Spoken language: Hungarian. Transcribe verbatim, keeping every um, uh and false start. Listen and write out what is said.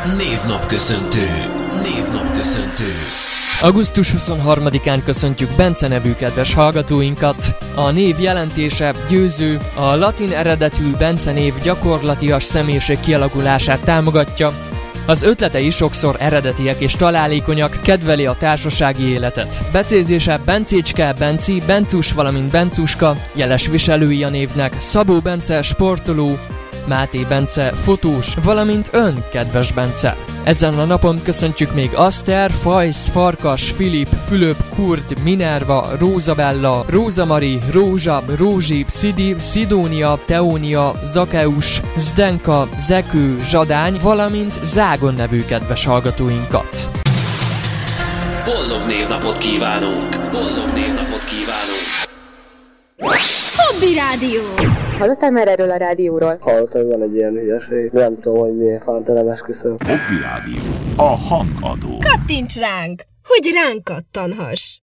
Névnapköszöntő. Névnapköszöntő. augusztus huszonharmadikán köszöntjük Bence nevű kedves hallgatóinkat. A név jelentése győző, a latin eredetű Bence név gyakorlatias személyiség kialakulását támogatja. Az ötletei sokszor eredetiek és találékonyak, kedveli a társasági életet. Becézése Bencécske, Benci, Bencus, valamint Bencuska, jeles viselői a névnek, Szabó Bence, sportoló, Máté Bence, fotós, valamint ön, kedves Bence. Ezen a napon köszöntjük még Aszter, Fajsz, Farkas, Filip, Fülöp, Kurt, Minerva, Rózabella, Rózamari, Rózsa, Rózsi, Szidi, Szidónia, Teónia, Zakeus, Zdenka, Zekő, Zsadány, valamint Zágon nevű kedves hallgatóinkat. Boldog névnapot kívánunk! Boldog névnapot kívánunk! Hobby Rádió! Hallottál már erről a rádióról? Hallottam, hogy van egy ilyen hülyeség. Nem tudom, hogy miért fántelem, esküszöm. Hobby Rádió. A hangadó. Kattints ránk, hogy ránk kattanhass!